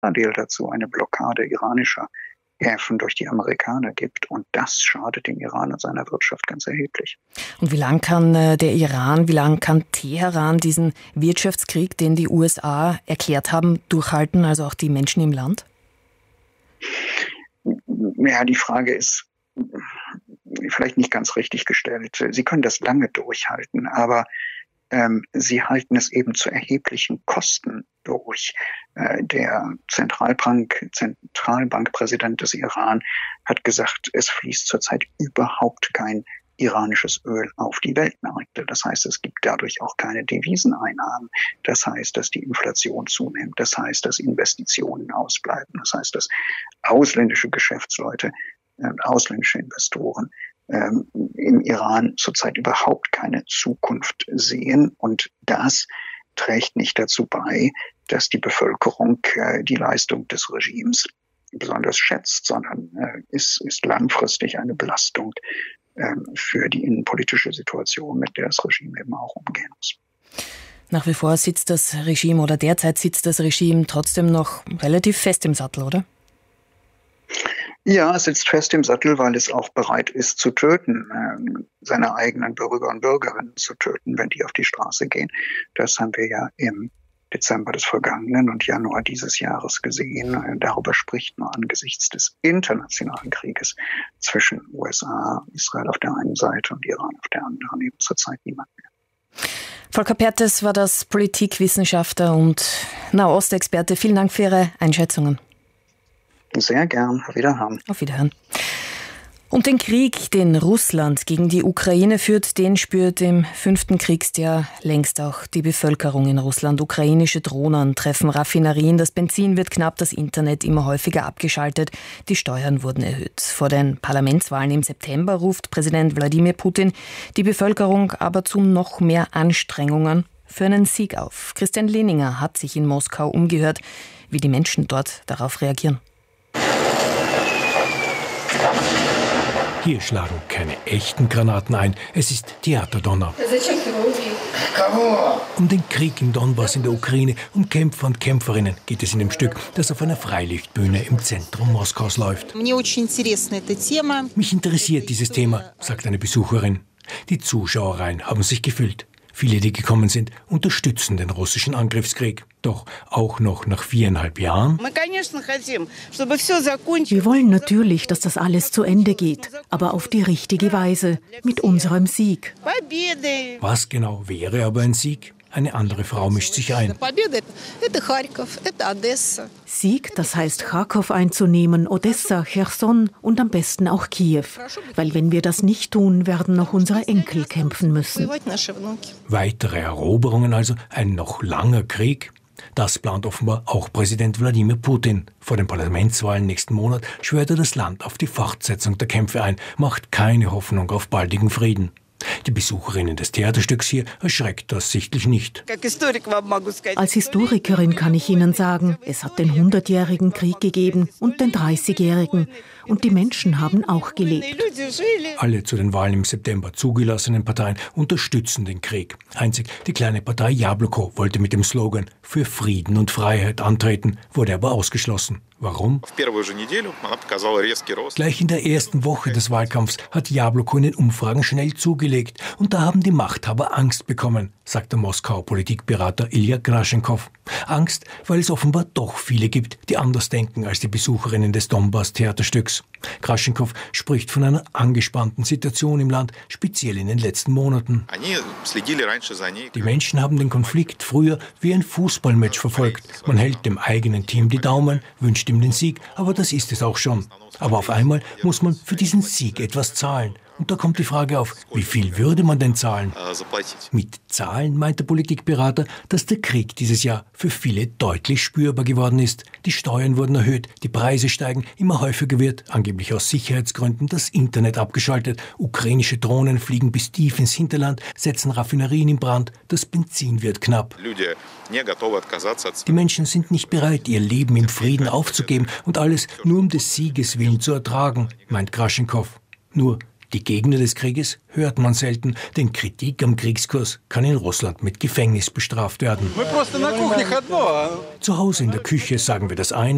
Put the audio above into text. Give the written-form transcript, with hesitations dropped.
parallel dazu eine Blockade iranischer Häfen durch die Amerikaner gibt. Und das schadet dem Iran und seiner Wirtschaft ganz erheblich. Und wie lange kann Teheran diesen Wirtschaftskrieg, den die USA erklärt haben, durchhalten, also auch die Menschen im Land? Ja, die Frage ist vielleicht nicht ganz richtig gestellt. Sie können das lange durchhalten, aber sie halten es eben zu erheblichen Kosten durch. Der Zentralbankpräsident des Iran hat gesagt, es fließt zurzeit überhaupt kein iranisches Öl auf die Weltmärkte. Das heißt, es gibt dadurch auch keine Deviseneinnahmen. Das heißt, dass die Inflation zunimmt. Das heißt, dass Investitionen ausbleiben. Das heißt, dass ausländische Geschäftsleute, ausländische Investoren im Iran zurzeit überhaupt keine Zukunft sehen. Und das trägt nicht dazu bei, dass die Bevölkerung die Leistung des Regimes besonders schätzt, sondern ist langfristig eine Belastung für die innenpolitische Situation, mit der das Regime eben auch umgehen muss. Nach wie vor derzeit sitzt das Regime trotzdem noch relativ fest im Sattel, oder? Ja, es sitzt fest im Sattel, weil es auch bereit ist zu töten, seine eigenen Bürger und Bürgerinnen zu töten, wenn die auf die Straße gehen. Das haben wir ja im Dezember des vergangenen und Januar dieses Jahres gesehen. Darüber spricht man angesichts des internationalen Krieges zwischen USA, Israel auf der einen Seite und Iran auf der anderen eben zurzeit niemand mehr. Volker Perthes war das Politikwissenschaftler und Nahostexperte. Vielen Dank für Ihre Einschätzungen. Sehr gern. Auf Wiederhören. Auf Wiederhören. Und den Krieg, den Russland gegen die Ukraine führt, den spürt im 5. Kriegsjahr längst auch die Bevölkerung in Russland. Ukrainische Drohnen treffen Raffinerien, das Benzin wird knapp, das Internet immer häufiger abgeschaltet, die Steuern wurden erhöht. Vor den Parlamentswahlen im September ruft Präsident Wladimir Putin die Bevölkerung aber zu noch mehr Anstrengungen für einen Sieg auf. Christian Lehninger hat sich in Moskau umgehört, wie die Menschen dort darauf reagieren. Hier schlagen keine echten Granaten ein, es ist Theaterdonner. Um den Krieg im Donbass in der Ukraine, um Kämpfer und Kämpferinnen geht es in dem Stück, das auf einer Freilichtbühne im Zentrum Moskaus läuft. Mich interessiert dieses Thema, sagt eine Besucherin. Die Zuschauerreihen haben sich gefüllt. Viele, die gekommen sind, unterstützen den russischen Angriffskrieg. Doch auch noch nach 4,5 Jahren. Wir wollen natürlich, dass das alles zu Ende geht, aber auf die richtige Weise, mit unserem Sieg. Was genau wäre aber ein Sieg? Eine andere Frau mischt sich ein. Sieg, das heißt Charkow einzunehmen, Odessa, Cherson und am besten auch Kiew. Weil wenn wir das nicht tun, werden noch unsere Enkel kämpfen müssen. Weitere Eroberungen also, ein noch langer Krieg? Das plant offenbar auch Präsident Wladimir Putin. Vor den Parlamentswahlen nächsten Monat schwört er das Land auf die Fortsetzung der Kämpfe ein, macht keine Hoffnung auf baldigen Frieden. Die Besucherinnen des Theaterstücks hier erschreckt das sichtlich nicht. Als Historikerin kann ich Ihnen sagen, es hat den 100-jährigen Krieg gegeben und den 30-jährigen. Und die Menschen haben auch gelebt. Alle zu den Wahlen im September zugelassenen Parteien unterstützen den Krieg. Einzig die kleine Partei Jabloko wollte mit dem Slogan „Für Frieden und Freiheit“ antreten, wurde aber ausgeschlossen. Warum? Gleich in der ersten Woche des Wahlkampfs hat Jabloko in den Umfragen schnell zugelegt. Und da haben die Machthaber Angst bekommen, sagt der Moskauer Politikberater Ilya Graschenkov. Angst, weil es offenbar doch viele gibt, die anders denken als die Besucherinnen des Donbass-Theaterstücks. Graschenkov spricht von einer angespannten Situation im Land, speziell in den letzten Monaten. Die Menschen haben den Konflikt früher wie ein Fußballmatch verfolgt. Man hält dem eigenen Team die Daumen, wünscht ihm den Sieg, aber das ist es auch schon. Aber auf einmal muss man für diesen Sieg etwas zahlen. Und da kommt die Frage auf, wie viel würde man denn zahlen? Mit Zahlen meint der Politikberater, dass der Krieg dieses Jahr für viele deutlich spürbar geworden ist. Die Steuern wurden erhöht, die Preise steigen, immer häufiger wird, angeblich aus Sicherheitsgründen, das Internet abgeschaltet. Ukrainische Drohnen fliegen bis tief ins Hinterland, setzen Raffinerien in Brand, das Benzin wird knapp. Die Menschen sind nicht bereit, ihr Leben im Frieden aufzugeben und alles nur um des Sieges willen zu ertragen, meint Graschenkov. Nur die Gegner des Krieges hört man selten, denn Kritik am Kriegskurs kann in Russland mit Gefängnis bestraft werden. Zu Hause in der Küche sagen wir das eine,